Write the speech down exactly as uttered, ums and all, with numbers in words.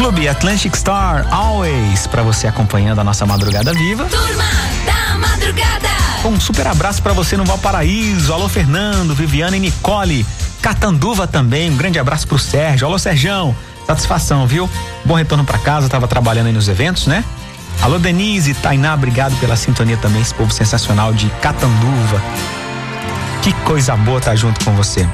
Clube Atlantic Star, Always, pra você acompanhando a nossa Madrugada Viva. Turma da Madrugada. Um super abraço pra você no Valparaíso. Alô, Fernando, Viviane e Nicole. Catanduva também, um grande abraço pro Sérgio. Alô, Serjão, satisfação, viu? Bom retorno pra casa, tava trabalhando aí nos eventos, né? Alô, Denise, Tainá, obrigado pela sintonia também, esse povo sensacional de Catanduva. Que coisa boa tá junto com você.